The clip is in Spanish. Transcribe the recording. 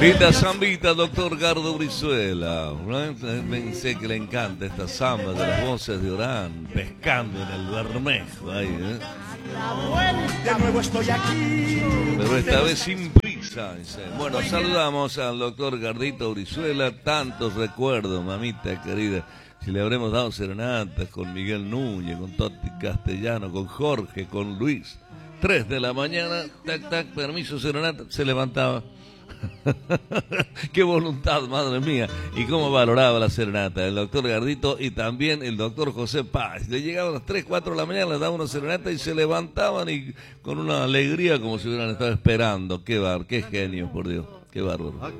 Linda zambita, doctor Gardo Brizuela. Pensé que le encanta esta samba de las voces de Orán, pescando en el Bermejo. Ahí, De nuevo estoy aquí. Pero esta vez sin prisa. Bueno, saludamos al doctor Gardito Brizuela. Tantos recuerdos, mamita querida. Si le habremos dado serenatas con Miguel Núñez, con Totti Castellano, con Jorge, con Luis. 3 de la mañana, tac, tac, permiso, serenata, se levantaba. Qué voluntad, madre mía. Y cómo valoraba la serenata el doctor Gardito y también el doctor José Paz. Le llegaban a las 3, 4 de la mañana, les daban una serenata y se levantaban y con una alegría como si hubieran estado esperando. Qué genio, por Dios, qué bárbaro.